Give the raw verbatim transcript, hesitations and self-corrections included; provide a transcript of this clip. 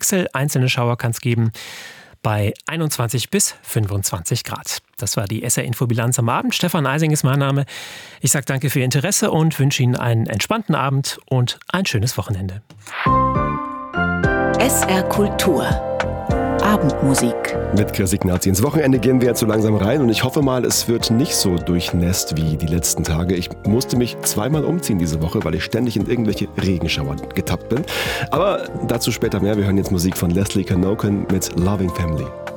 Wechsel. Einzelne Schauer kann es geben bei einundzwanzig bis fünfundzwanzig Grad. Das war die S R-Infobilanz am Abend. Stefan Eising ist mein Name. Ich sage danke für Ihr Interesse und wünsche Ihnen einen entspannten Abend und ein schönes Wochenende. S R Kultur. Abendmusik. Mit Chris Ignazi ins Wochenende gehen wir jetzt so langsam rein und ich hoffe mal, es wird nicht so durchnässt wie die letzten Tage. Ich musste mich zweimal umziehen diese Woche, weil ich ständig in irgendwelche Regenschauer getappt bin. Aber dazu später mehr. Wir hören jetzt Musik von Leslie Knoken mit Loving Family.